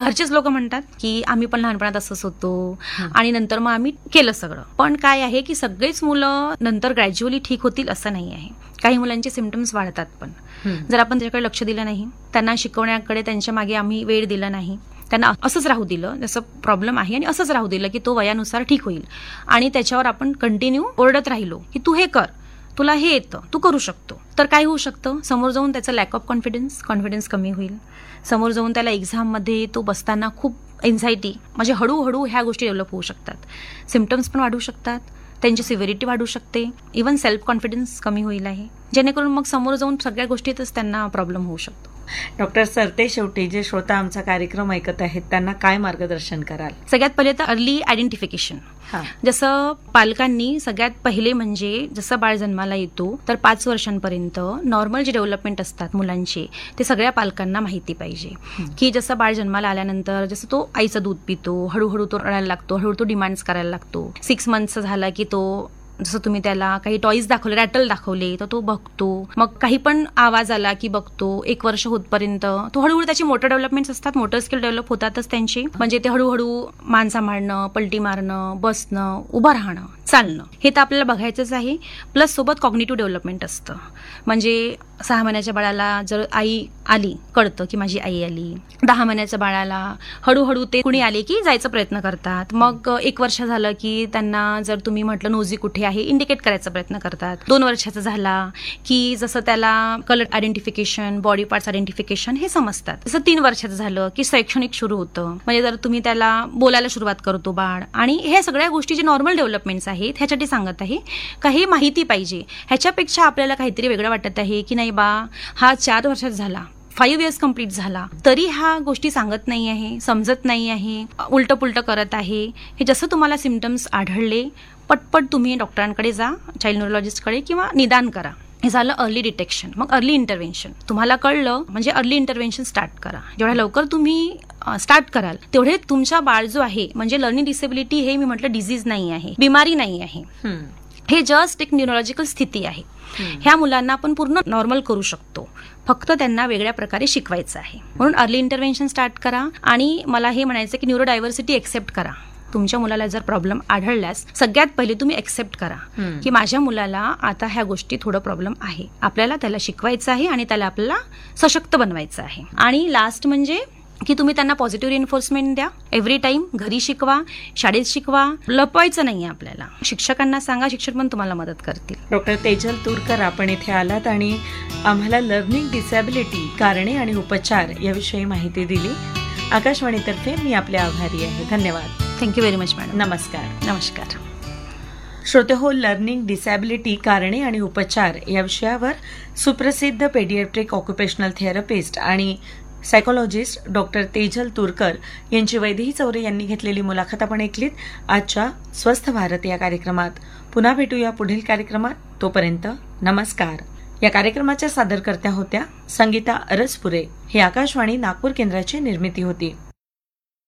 घरचेच लोक म्हणतात की आम्ही पण लहानपणात असंच होतो आणि नंतर मग आम्ही केलं सगळं. पण काय आहे की सगळेच मुलं नंतर ग्रॅज्युअली ठीक होतील असं नाही आहे. काही मुलांचे सिम्पटम्स वाढतात पण जर आपण त्याच्याकडे लक्ष दिलं नाही, त्यांना शिकवण्याकडे त्यांच्या मागे आम्ही वेळ दिला नाही, त्यांना असंच राहू दिलं जसं प्रॉब्लेम आहे आणि असंच राहू दिलं की तो वयानुसार ठीक होईल आणि त्याच्यावर आपण कंटिन्यू ओरडत राहिलो की तू हे कर, तुला हे येतं, तू करू शकतो, तर काय होऊ शकतं, समोर जाऊन त्याचा लॅक ऑफ कॉन्फिडन्स कमी होईल. समोर जाऊन त्याला एक्झाममध्ये तो बसताना खूप एन्झायटी, म्हणजे हळूहळू ह्या गोष्टी डेव्हलप होऊ शकतात. सिम्पटम्स पण वाढू शकतात, त्यांची सिव्हिरिटी वाढू शकते, इव्हन सेल्फ कॉन्फिडन्स कमी होईल आहे, जेणेकरून मग समोर जाऊन सगळ्या गोष्टीतच त्यांना प्रॉब्लेम होऊ शकतो. डॉक्टर सरते, शेवटी जे श्रोता आमचा कार्यक्रम ऐकत आहेत त्यांना काय मार्गदर्शन कराल? सगळ्यात पहिले तर अर्ली आयडेंटिफिकेशन. जसं पालकांनी सगळ्यात पहिले म्हणजे जसं बाळ जन्माला येतो तर 5 वर्षांपर्यंत नॉर्मल जे डेव्हलपमेंट असतात मुलांचे ते सगळ्या पालकांना माहिती पाहिजे. की जसं बाळ जन्माला आल्यानंतर जसं तो आईचं दूध पितो, हळूहळू तो रडायला लागतो, हळूहळू तो डिमांड्स करायला लागतो. 6 मंथचा झाला की तो जसं तुम्ही त्याला काही टॉईज दाखवले, रॅटल दाखवले तर तो बघतो, मग काही पण आवाज आला की बघतो. 1 वर्ष होतपर्यंत तो हळूहळू त्याची मोटर डेव्हलपमेंट्स असतात, मोटर स्किल डेव्हलप होतातच त्यांची. म्हणजे ते हळूहळू मान सांभाळणं, पलटी मारणं, बसणं, उभं राहणं, चालणं हे तर आपल्याला बघायचंच आहे. प्लस सोबत कॉग्निटिव्ह डेव्हलपमेंट असतं. म्हणजे 6 महिन्याच्या बाळाला जर आई आली कळतं की माझी आई आली. 10 महिन्याच्या बाळाला हळूहळू ते कुणी आले की जायचा प्रयत्न करतात. मग 1 वर्ष झालं की त्यांना जर तुम्ही म्हटलं नोजी कुठे आहे इंडिकेट करायचा प्रयत्न करतात. 2 वर्षाचा झाला की जसं त्याला colour identification, body parts identification हे समजतात. जसं 3 वर्षाचं झालं की शैक्षणिक सुरू होतं. म्हणजे जर तुम्ही त्याला बोलायला सुरुवात करतो बाळ, आणि ह्या सगळ्या गोष्टी जे नॉर्मल डेव्हलपमेंट्स आहेत ह्याच्यासाठी सांगत आहे. काही माहिती पाहिजे. ह्याच्यापेक्षा आपल्याला काहीतरी वेगळं वाटत आहे की नाही बा हा 4 वर्षाचा झाला, 5 इयर्स कंप्लीट झाला तरी ह्या गोष्टी सांगत नाही आहे, समजत नाही आहे, उलट पुलट करत आहे. हे जसं तुम्हाला सिम्पटम्स आढळले पटपट तुम्ही डॉक्टरांकडे जा, चाइल्ड न्यूरोलॉजिस्टकडे, किंवा निदान करा. हे झालं अर्ली डिटेक्शन. मग अर्ली इंटरव्हेन्शन. तुम्हाला कळलं म्हणजे अर्ली इंटरव्हेन्शन स्टार्ट करा. जेवढ्या लवकर तुम्ही स्टार्ट कराल तेवढे तुमचा बाळ जो आहे, म्हणजे लर्निंग डिसेबिलिटी हे मी म्हटलं डिझीज नाही आहे, बिमारी नाही आहे, हे जस्ट एक न्यूरोलॉजिकल स्थिती आहे. ह्या मुलांना आपण पूर्ण नॉर्मल करू शकतो, फक्त त्यांना वेगळ्या प्रकारे शिकवायचं आहे. म्हणून अर्ली इंटरव्हेन्शन स्टार्ट करा. आणि मला हे म्हणायचं की न्यूरो डायव्हर्सिटी एक्सेप्ट करा. तुमच्या मुलाला जर प्रॉब्लेम आढळल्यास सगळ्यात पहिले तुम्ही एक्सेप्ट करा की माझ्या मुलाला आता ह्या गोष्टी थोडं प्रॉब्लेम आहे, आपल्याला त्याला शिकवायचं आहे आणि त्याला आपल्याला सशक्त बनवायचं आहे. आणि लास्ट म्हणजे की तुम्ही त्यांना पॉझिटिव्ह रिइन्फोर्समेंट द्या. एव्हरी टाइम घरी शिकवा, शाळेत शिकवा, लपवायचं नाही आपल्याला. शिक्षकांना सांगा, शिक्षक पण तुम्हाला मदत करतील. डॉक्टर तेजल तुरकर, आपण इथे आलात आणि आम्हाला लर्निंग डिसॅबिलिटी कारणे आणि उपचार याविषयी माहिती दिली. आकाशवाणीतर्फे मी आपले आभारी आहे. धन्यवाद. Thank you very much madam. नमस्कार. नमस्कार. श्रोतेहो, लर्निंग डिसॅबिलिटी कारणे आणि उपचार या विषयावर सुप्रसिद्ध पेडियाट्रिक ऑक्युपेशनल थेरपिस्ट आणि सायकोलॉजिस्ट डॉक्टर तेजल तुरकर यांची वैदेही चौरे यांनी घेतलेली मुलाखत आपण ऐकलीत आजच्या स्वस्थ भारत या कार्यक्रमात. पुन्हा भेटूया पुढील कार्यक्रमात. तोपर्यंत नमस्कार. या कार्यक्रमाच्या सादरकर्त्या होत्या संगीता अरसपुरे. ही आकाशवाणी नागपूर केंद्राची निर्मिती होती.